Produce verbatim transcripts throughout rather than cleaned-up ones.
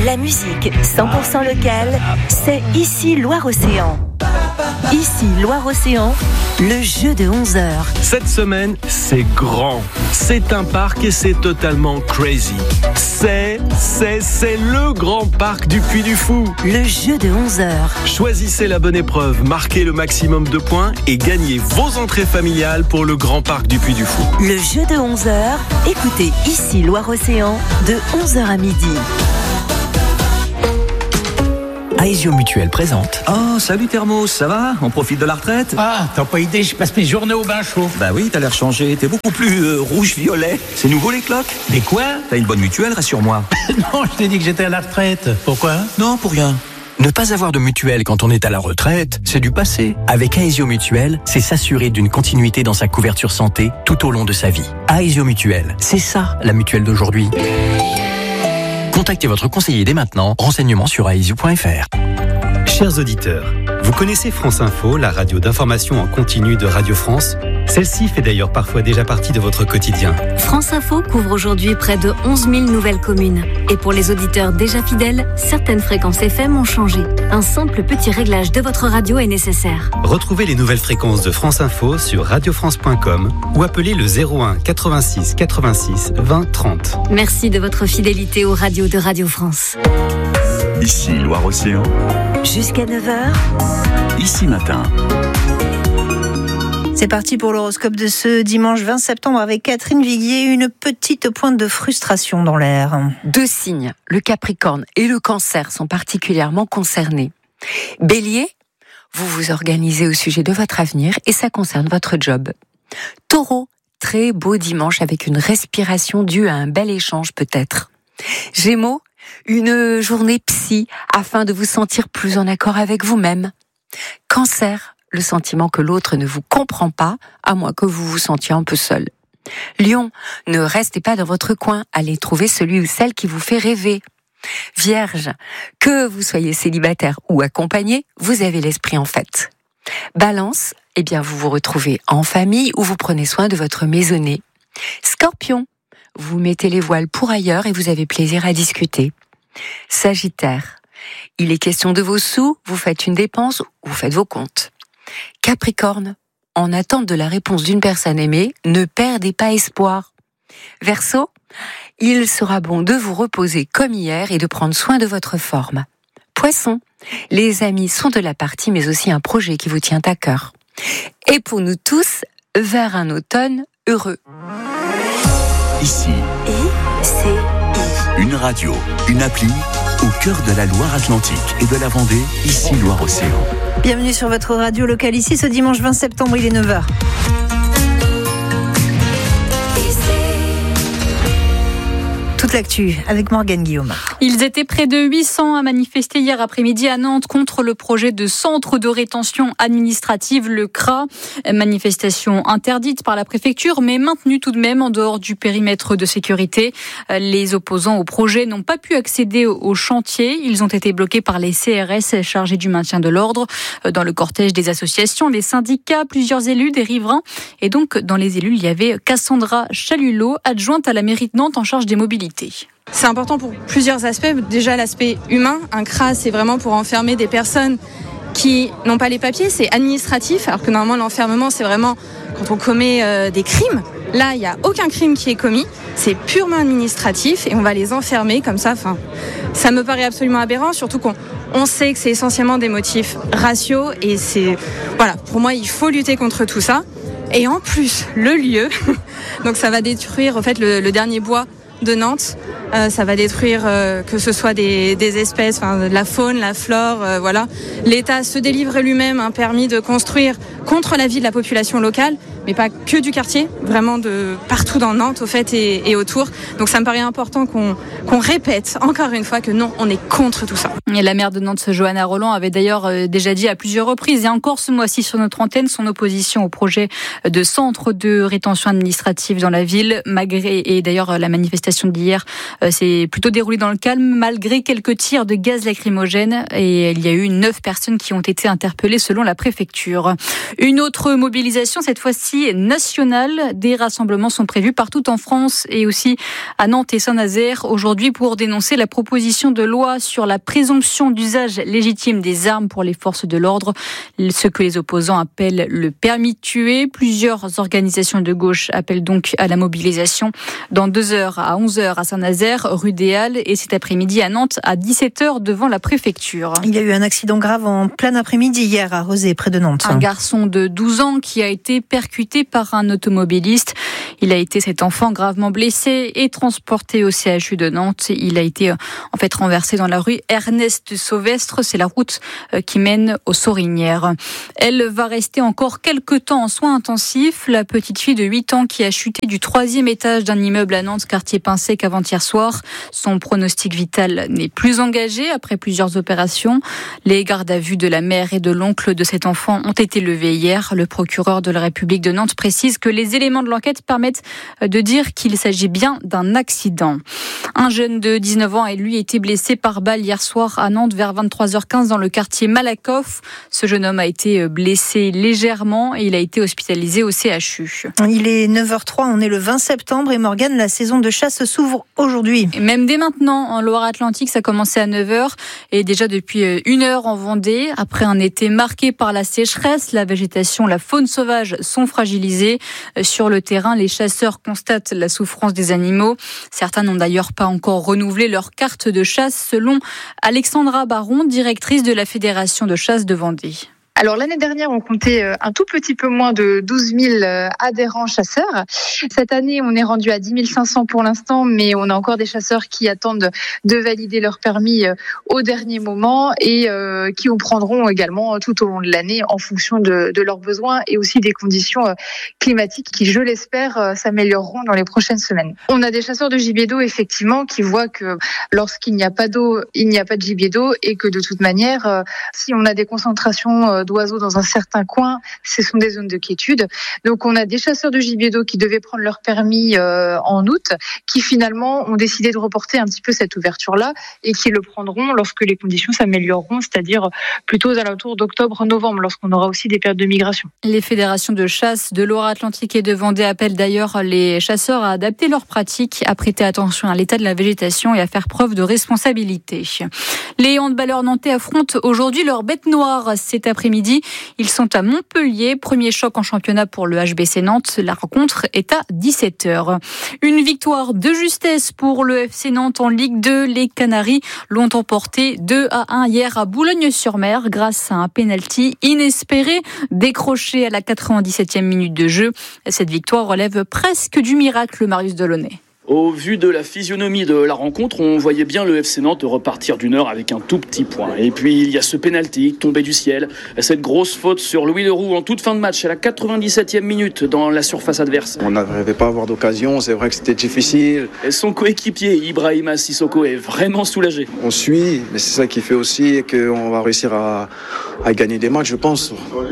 La musique cent pour cent locale, c'est ici Loire-Océan. Ici Loire-Océan, le jeu de onze heures. Cette semaine, c'est grand. C'est un parc et c'est totalement crazy. C'est, c'est, c'est le grand parc du Puy du Fou. Le jeu de onze heures. Choisissez la bonne épreuve, marquez le maximum de points et gagnez vos entrées familiales pour le grand parc du Puy du Fou. Le jeu de onze heures, écoutez ici Loire-Océan de onze heures à midi. Aesio Mutuel présente. Oh, salut Thermos, ça va? On profite de la retraite? Ah, t'as pas idée, je passe mes journées au bain chaud. Bah oui, t'as l'air changé, t'es beaucoup plus euh, rouge-violet. C'est nouveau les cloques? Mais quoi? T'as une bonne mutuelle, rassure-moi. Non, je t'ai dit que j'étais à la retraite. Pourquoi? Non, pour rien. Ne pas avoir de mutuelle quand on est à la retraite, c'est du passé. Avec Aesio Mutuel, c'est s'assurer d'une continuité dans sa couverture santé tout au long de sa vie. Aesio Mutuel, c'est ça la mutuelle d'aujourd'hui. Contactez votre conseiller dès maintenant. Renseignements sur aesio point f r. Chers auditeurs, vous connaissez France Info, la radio d'information en continu de Radio France? Celle-ci fait d'ailleurs parfois déjà partie de votre quotidien. France Info couvre aujourd'hui près de onze mille nouvelles communes. Et pour les auditeurs déjà fidèles, certaines fréquences F M ont changé. Un simple petit réglage de votre radio est nécessaire. Retrouvez les nouvelles fréquences de France Info sur radio france point com ou appelez le zéro un quatre-vingt-six quatre-vingt-six vingt trente. Merci de votre fidélité aux radios de Radio France. Ici Loire-Océan. Jusqu'à neuf heures. Ici Matin. C'est parti pour l'horoscope de ce dimanche vingt septembre avec Catherine Viguier. Une petite pointe de frustration dans l'air. Deux signes, le Capricorne et le Cancer, sont particulièrement concernés. Bélier, vous vous organisez au sujet de votre avenir et ça concerne votre job. Taureau, très beau dimanche avec une respiration due à un bel échange peut-être. Gémeaux, une journée psy afin de vous sentir plus en accord avec vous-même. Cancer, le sentiment que l'autre ne vous comprend pas, à moins que vous vous sentiez un peu seul. Lion, ne restez pas dans votre coin, allez trouver celui ou celle qui vous fait rêver. Vierge, que vous soyez célibataire ou accompagné, vous avez l'esprit en fête. Balance, eh bien vous vous retrouvez en famille ou vous prenez soin de votre maisonnée. Scorpion, vous mettez les voiles pour ailleurs et vous avez plaisir à discuter. Sagittaire, il est question de vos sous, vous faites une dépense ou vous faites vos comptes. Capricorne, en attente de la réponse d'une personne aimée, ne perdez pas espoir. Verseau, il sera bon de vous reposer comme hier et de prendre soin de votre forme. Poisson, les amis sont de la partie mais aussi un projet qui vous tient à cœur. Et pour nous tous, vers un automne heureux. Ici, I, C, I. une radio, une appli au cœur de la Loire-Atlantique et de la Vendée, ici Loire-Océan. Bienvenue sur votre radio locale ici ce dimanche vingt septembre, il est neuf heures. Toute l'actu avec Morgane Guillaume. Ils étaient près de huit cents à manifester hier après-midi à Nantes contre le projet de centre de rétention administrative, le C R A. Manifestation interdite par la préfecture, mais maintenue tout de même en dehors du périmètre de sécurité. Les opposants au projet n'ont pas pu accéder au chantier. Ils ont été bloqués par les C R S chargés du maintien de l'ordre. Dans le cortège des associations, les syndicats, plusieurs élus, des riverains. Et donc, dans les élus, il y avait Cassandra Chalulot, adjointe à la mairie de Nantes en charge des mobilités. C'est important pour plusieurs aspects. Déjà l'aspect humain. Un C R A, c'est vraiment pour enfermer des personnes qui n'ont pas les papiers. C'est administratif, alors que normalement l'enfermement, c'est vraiment quand on commet euh, des crimes. Là, il n'y a aucun crime qui est commis. C'est purement administratif et on va les enfermer comme ça. Enfin, ça me paraît absolument aberrant, surtout qu'on on sait que c'est essentiellement des motifs raciaux. Et c'est, voilà, pour moi, il faut lutter contre tout ça. Et en plus, le lieu, donc ça va détruire en fait le, le dernier bois de Nantes, euh, ça va détruire euh, que ce soit des, des espèces, enfin la faune, la flore, euh, voilà. L'État se délivre lui-même un permis de construire contre l'avis de la population locale, mais pas que du quartier, vraiment de partout dans Nantes au fait et, et autour. Donc ça me paraît important qu'on, qu'on répète encore une fois que non, on est contre tout ça. Et la maire de Nantes, Johanna Roland, avait d'ailleurs déjà dit à plusieurs reprises et encore ce mois-ci sur notre antenne son opposition au projet de centre de rétention administrative dans la ville, malgré, et d'ailleurs la manifestation d'hier s'est plutôt déroulée dans le calme, malgré quelques tirs de gaz lacrymogène, et il y a eu neuf personnes qui ont été interpellées selon la préfecture. Une autre mobilisation, cette fois-ci aussi national. Des rassemblements sont prévus partout en France et aussi à Nantes et Saint-Nazaire aujourd'hui pour dénoncer la proposition de loi sur la présomption d'usage légitime des armes pour les forces de l'ordre, ce que les opposants appellent le permis de tuer. Plusieurs organisations de gauche appellent donc à la mobilisation dans deux heures à onze heures à Saint-Nazaire, rue des Halles, et cet après-midi à Nantes à dix-sept heures devant la préfecture. Il y a eu un accident grave en plein après-midi hier à Rezé, près de Nantes. Un garçon de douze ans qui a été percuté par un automobiliste. Il a été, cet enfant, gravement blessé et transporté au C H U de Nantes. Il a été en fait renversé dans la rue Ernest Sauvestre. C'est la route qui mène aux Sorinières. Elle va rester encore quelques temps en soins intensifs. La petite fille de huit ans qui a chuté du troisième étage d'un immeuble à Nantes, quartier Pinsec, avant-hier soir. Son pronostic vital n'est plus engagé après plusieurs opérations. Les gardes à vue de la mère et de l'oncle de cet enfant ont été levés hier. Le procureur de la République de Nantes précise que les éléments de l'enquête permettent de dire qu'il s'agit bien d'un accident. Un jeune de dix-neuf ans a lui été blessé par balle hier soir à Nantes vers vingt-trois heures quinze dans le quartier Malakoff. Ce jeune homme a été blessé légèrement et il a été hospitalisé au C H U. Il est neuf heures trois, on est le vingt septembre et Morgane, la saison de chasse s'ouvre aujourd'hui. Et même dès maintenant, en Loire-Atlantique, ça a commencé à neuf heures et déjà depuis une heure en Vendée. Après un été marqué par la sécheresse, la végétation, la faune sauvage sont fragilisées. Sur le terrain, les chasseurs constatent la souffrance des animaux. Certains n'ont d'ailleurs pas encore renouvelé leur carte de chasse, selon Alexandra Baron, directrice de la Fédération de chasse de Vendée. Alors l'année dernière, on comptait un tout petit peu moins de douze mille adhérents chasseurs. Cette année, on est rendu à dix mille cinq cents pour l'instant, mais on a encore des chasseurs qui attendent de valider leur permis au dernier moment et euh, qui en prendront également tout au long de l'année en fonction de, de leurs besoins et aussi des conditions climatiques qui, je l'espère, s'amélioreront dans les prochaines semaines. On a des chasseurs de gibier d'eau, effectivement, qui voient que lorsqu'il n'y a pas d'eau, il n'y a pas de gibier d'eau et que de toute manière, si on a des concentrations d'oiseaux dans un certain coin, ce sont des zones de quiétude. Donc on a des chasseurs de gibier d'eau qui devaient prendre leur permis euh, en août, qui finalement ont décidé de reporter un petit peu cette ouverture-là et qui le prendront lorsque les conditions s'amélioreront, c'est-à-dire plutôt aux alentours d'octobre-novembre, lorsqu'on aura aussi des périodes de migration. Les fédérations de chasse de Loire-Atlantique et de Vendée appellent d'ailleurs les chasseurs à adapter leurs pratiques, à prêter attention à l'état de la végétation et à faire preuve de responsabilité. Les handballeurs nantais affrontent aujourd'hui leur bête noire cet après-midi. Ils sont à Montpellier. Premier choc en championnat pour le H B C Nantes. La rencontre est à dix-sept heures. Une victoire de justesse pour le F C Nantes en Ligue deux. Les Canaries l'ont emporté deux à un hier à Boulogne-sur-Mer grâce à un pénalty inespéré décroché à la quatre-vingt-dix-septième minute de jeu. Cette victoire relève presque du miracle, Marius Delaunay. Au vu de la physionomie de la rencontre, on voyait bien le F C Nantes repartir d'une heure avec un tout petit point. Et puis il y a ce pénalty tombé du ciel, cette grosse faute sur Louis Leroux en toute fin de match à la quatre-vingt-dix-septième minute dans la surface adverse. On n'arrivait pas à avoir d'occasion, c'est vrai que c'était difficile. Et son coéquipier Ibrahima Sissoko est vraiment soulagé. On suit, mais c'est ça qui fait aussi qu'on va réussir à, à gagner des matchs, je pense,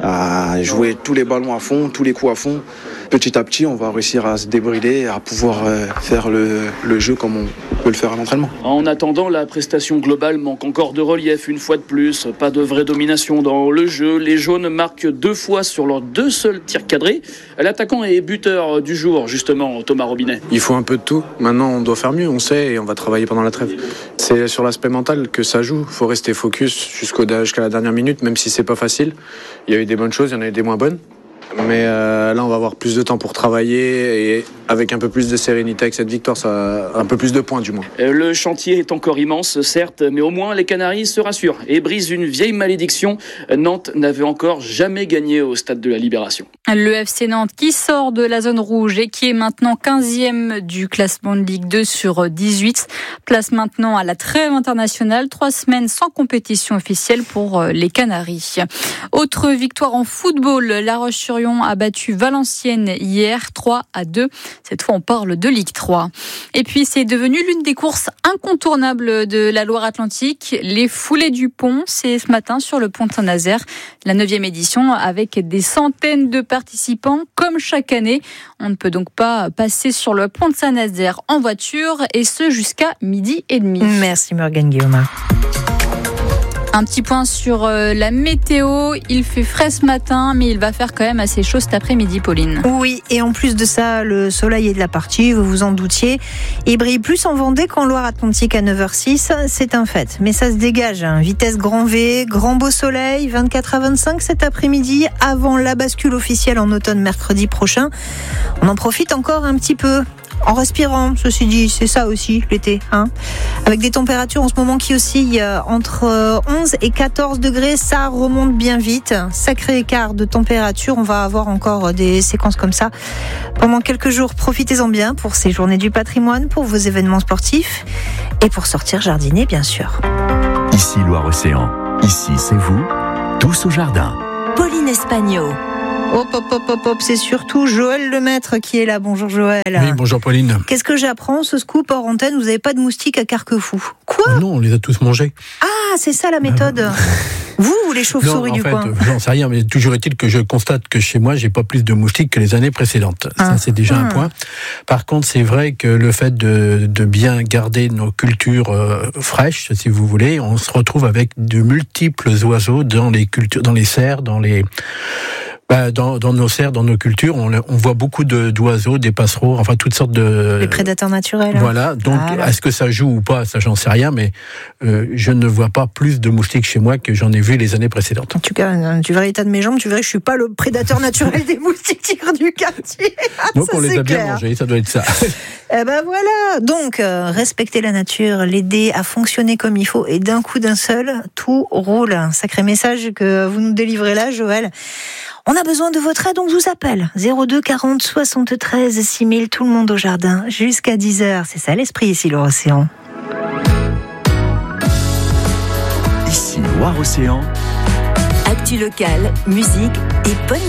à jouer tous les ballons à fond, tous les coups à fond. Petit à petit, on va réussir à se débrider, à pouvoir euh, faire le, le jeu comme on peut le faire à l'entraînement. En attendant, la prestation globale manque encore de relief une fois de plus. Pas de vraie domination dans le jeu. Les jaunes marquent deux fois sur leurs deux seuls tirs cadrés. L'attaquant est buteur du jour, justement, Thomas Robinet. Il faut un peu de tout. Maintenant, on doit faire mieux, on sait, et on va travailler pendant la trêve. C'est sur l'aspect mental que ça joue. Il faut rester focus jusqu'au, jusqu'à la dernière minute, même si c'est pas facile. Il y a eu des bonnes choses, il y en a eu des moins bonnes. Mais euh, là, on va avoir plus de temps pour travailler et avec un peu plus de sérénité avec cette victoire, ça a un peu plus de points du moins. Le chantier est encore immense, certes, mais au moins les Canaries se rassurent et brisent une vieille malédiction. Nantes n'avait encore jamais gagné au stade de la Libération. Le F C Nantes qui sort de la zone rouge et qui est maintenant quinzième du classement de Ligue deux sur dix-huit. Place maintenant à la trêve internationale. Trois semaines sans compétition officielle pour les Canaries. Autre victoire en football, La Roche-sur-Yon a battu Valenciennes hier trois à deux. Cette fois, on parle de Ligue trois. Et puis, c'est devenu l'une des courses incontournables de la Loire-Atlantique. Les foulées du pont, c'est ce matin sur le pont de Saint-Nazaire. La neuvième édition avec des centaines de participants, comme chaque année. On ne peut donc pas passer sur le pont de Saint-Nazaire en voiture, et ce jusqu'à midi et demi. Merci Morgane Guillaume. Un petit point sur euh, la météo. Il fait frais ce matin, mais il va faire quand même assez chaud cet après-midi, Pauline. Oui, et en plus de ça, le soleil est de la partie, vous vous en doutiez. Il brille plus en Vendée qu'en Loire-Atlantique à neuf heures six, c'est un fait. Mais ça se dégage, hein. Vitesse grand V, grand beau soleil, vingt-quatre à vingt-cinq cet après-midi, avant la bascule officielle en automne mercredi prochain. On en profite encore un petit peu. En respirant, ceci dit, c'est ça aussi l'été, hein. Avec des températures en ce moment qui oscillent entre onze et quatorze degrés, ça remonte bien vite. Sacré écart de température, on va avoir encore des séquences comme ça pendant quelques jours. Profitez-en bien pour ces journées du patrimoine, pour vos événements sportifs et pour sortir jardiner, bien sûr. Ici Loire-Océan, ici c'est vous, tous au jardin. Pauline Espagno. Hop, hop, hop, hop, hop, c'est surtout Joël Lemaître qui est là. Bonjour Joël. Oui, bonjour Pauline. Qu'est-ce que j'apprends, ce scoop hors antenne? Vous n'avez pas de moustiques à Carquefou. Quoi? Oh non, on les a tous mangés. Ah, c'est ça la méthode. Euh... Vous ou les chauves-souris non, du fait, coin? J'en sais rien, mais toujours est-il que je constate que chez moi, j'ai pas plus de moustiques que les années précédentes. Ah. Ça, c'est déjà ah. un point. Par contre, c'est vrai que le fait de, de bien garder nos cultures euh, fraîches, si vous voulez, on se retrouve avec de multiples oiseaux dans les cultures, dans les serres, dans les Bah, dans, dans nos serres, dans nos cultures, on, on voit beaucoup de, d'oiseaux, des passereaux, enfin toutes sortes de... Les prédateurs naturels. Voilà, donc voilà. Est-ce que ça joue ou pas, ça j'en sais rien, mais euh, je ne vois pas plus de moustiques chez moi que j'en ai vu les années précédentes. En tout cas, tu verrais l'état de mes jambes, tu verrais que je suis pas le prédateur naturel des moustiques tigres du quartier. Donc ça, on les a clair. bien mangés, ça doit être ça. Eh ben voilà, donc euh, respecter la nature, l'aider à fonctionner comme il faut, et d'un coup d'un seul, tout roule. Un sacré message que vous nous délivrez là, Joël. On a besoin de votre aide, on vous appelle. zéro deux quarante soixante-treize six mille, tout le monde au jardin, jusqu'à dix heures. C'est ça l'esprit ici, Loire-Océan. Ici, Loire-Océan. Actu locale, musique et bonne